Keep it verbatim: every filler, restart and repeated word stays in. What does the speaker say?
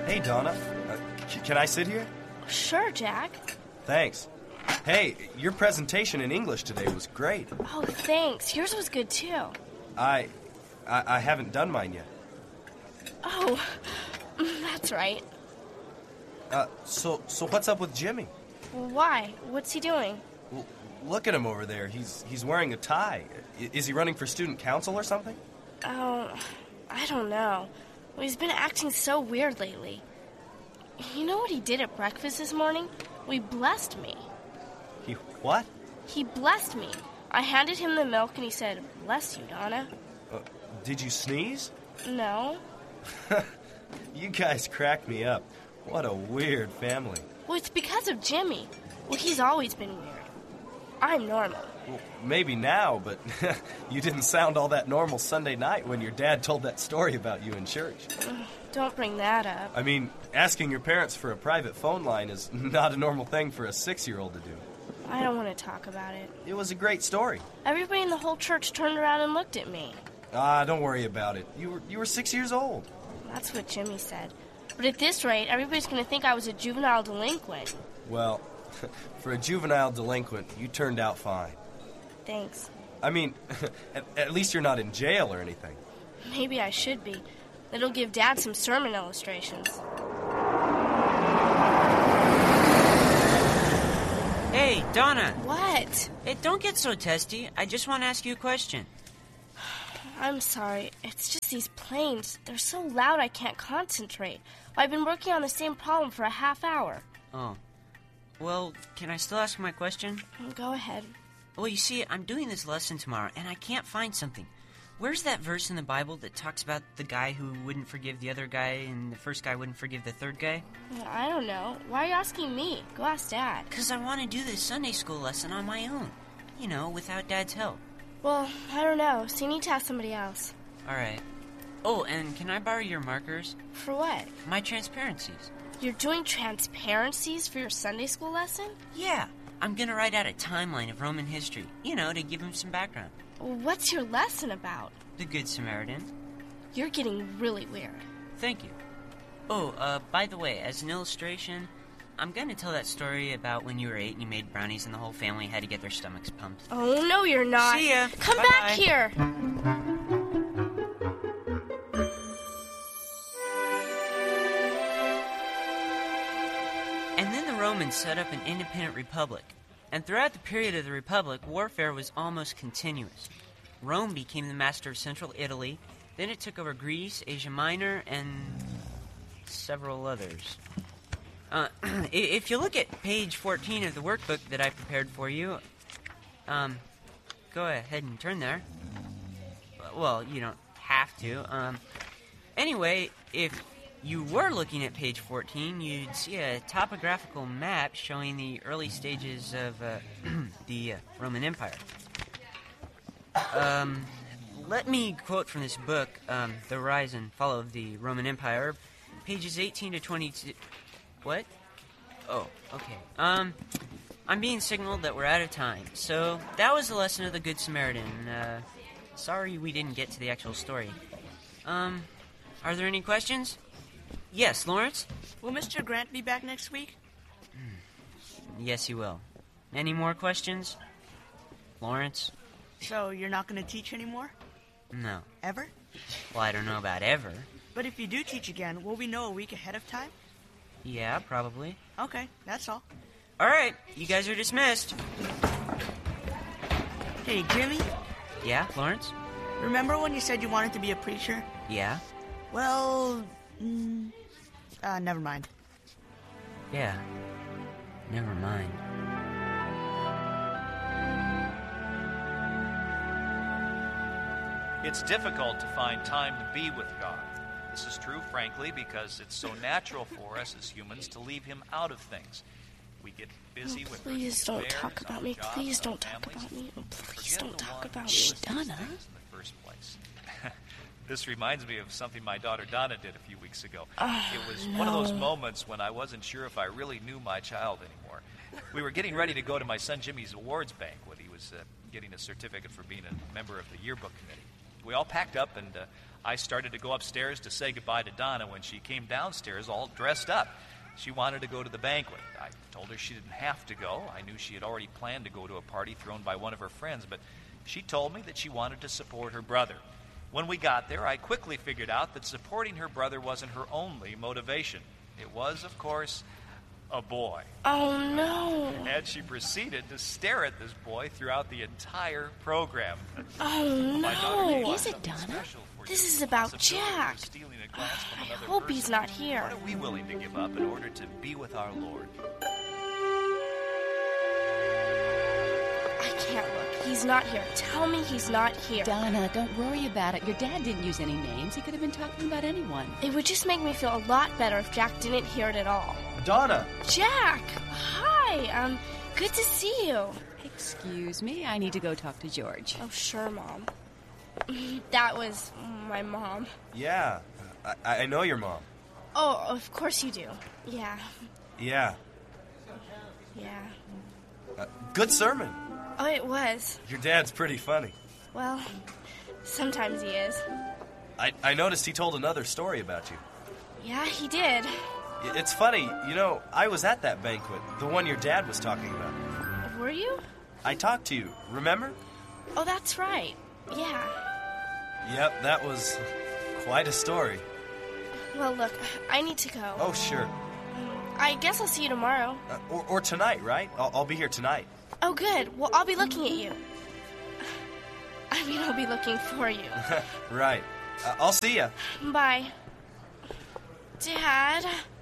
Hey, Donna. Uh, c- can I sit here? Sure, Jack. Thanks. Hey, your presentation in English today was great. Oh, thanks. Yours was good, too. I, I, I haven't done mine yet. Oh, that's right. Uh, so, so what's up with Jimmy? Why? What's he doing? Well, look at him over there. He's he's wearing a tie. I- Is he running for student council or something? Oh, I don't know. Well, he's been acting so weird lately. You know what he did at breakfast this morning? Well, he blessed me. He what? He blessed me. I handed him the milk and he said, "Bless you, Donna." Uh, did you sneeze? No. You guys crack me up. What a weird family. Well, it's because of Jimmy. Well, he's always been weird. I'm normal. Well, maybe now, but you didn't sound all that normal Sunday night when your dad told that story about you in church. Don't bring that up. I mean, asking your parents for a private phone line is not a normal thing for a six-year-old to do. I don't want to talk about it. It was a great story. Everybody in the whole church turned around and looked at me. Ah, don't worry about it. You were you were six years old. That's what Jimmy said. But at this rate, everybody's going to think I was a juvenile delinquent. Well, for a juvenile delinquent, you turned out fine. Thanks. I mean, at, at least you're not in jail or anything. Maybe I should be. It'll give Dad some sermon illustrations. Hey, Donna. What? Hey, don't get so testy. I just want to ask you a question. I'm sorry. It's just these planes. They're so loud I can't concentrate. I've been working on the same problem for a half hour. Oh. Well, can I still ask my question? Go ahead. Well, you see, I'm doing this lesson tomorrow, and I can't find something. Where's that verse in the Bible that talks about the guy who wouldn't forgive the other guy and the first guy wouldn't forgive the third guy? I don't know. Why are you asking me? Go ask Dad. Because I want to do this Sunday school lesson on my own. You know, without Dad's help. Well, I don't know. So you need to ask somebody else. All right. Oh, and can I borrow your markers? For what? My transparencies. You're doing transparencies for your Sunday school lesson? Yeah. I'm going to write out a timeline of Roman history, you know, to give him some background. What's your lesson about? The Good Samaritan. You're getting really weird. Thank you. Oh, uh, by the way, as an illustration, I'm going to tell that story about when you were eight and you made brownies and the whole family had to get their stomachs pumped. Oh, no, you're not. See ya. Come Bye-bye. back here. And then the Romans set up an independent republic. And throughout the period of the republic, warfare was almost continuous. Rome became the master of central Italy. Then it took over Greece, Asia Minor, and several others. Uh, if you look at page fourteen of the workbook that I prepared for you, um, go ahead and turn there. Well, you don't have to. Um, anyway, if you were looking at page fourteen, you'd see a topographical map showing the early stages of uh, the uh, Roman Empire. Um, let me quote from this book, um, The Rise and Fall of the Roman Empire, pages eighteen to twenty-two. What? Oh, okay. Um, I'm being signaled that we're out of time. So, that was the lesson of the Good Samaritan. Uh, sorry we didn't get to the actual story. Um, are there any questions? Yes, Lawrence? Will Mister Grant be back next week? Yes, he will. Any more questions? Lawrence? So you're not going to teach anymore? No. Ever? Well, I don't know about ever. But if you do teach again, will we know a week ahead of time? Yeah, probably. Okay, that's all. All right, you guys are dismissed. Hey, Jimmy, Yeah, Lawrence? remember when you said you wanted to be a preacher? Yeah? Well, mm, uh, never mind. Yeah. Never mind. It's difficult to find time to be with God. This is true, frankly, because it's so natural for us as humans to leave Him out of things. We get busy Oh, with please don't affairs, talk about our me. jobs, Please our don't talk families, about me. Oh, and please forget don't the talk one about who me. listened to Donna. things in the first place. This reminds me of something my daughter Donna did a few weeks ago. Oh, it was no. one of those moments when I wasn't sure if I really knew my child anymore. We were getting ready to go to my son Jimmy's awards banquet. He was uh, getting a certificate for being a member of the yearbook committee. We all packed up, and uh, I started to go upstairs to say goodbye to Donna when she came downstairs all dressed up. She wanted to go to the banquet. I told her she didn't have to go. I knew she had already planned to go to a party thrown by one of her friends, but she told me that she wanted to support her brother. When we got there, I quickly figured out that supporting her brother wasn't her only motivation. It was, of course, a boy. Oh, no. And she proceeded to stare at this boy throughout the entire program. Oh, My daughter, no. you Is have it, something Donna? special for This you. is about Possibility of Jack. stealing a glass from I another hope he's person. not here. What are we willing to give up in order to be with our Lord? I can't look. He's not here. Tell me he's not here. Donna, don't worry about it. Your dad didn't use any names. He could have been talking about anyone. It would just make me feel a lot better if Jack didn't hear it at all. Donna! Jack! Hi! Um, good to see you. Excuse me, I need to go talk to George. Oh, sure, Mom. That was my mom. Yeah, I, I know your mom. Oh, of course you do. Yeah. Yeah. Yeah. Uh, good sermon. Oh, it was. Your dad's pretty funny. Well, sometimes he is. I, I noticed he told another story about you. Yeah, he did. I- It's funny, you know, I was at that banquet, the one your dad was talking about. Were you? I talked to you, remember? Oh, that's right. Yeah. Yep, that was quite a story. Well, look, I need to go. Oh, sure. I guess I'll see you tomorrow. Uh, or, or tonight, right? I'll, I'll be here tonight. Oh, good. Well, I'll be looking at you. I mean, I'll be looking for you. Right. Uh, I'll see ya. Bye. Dad?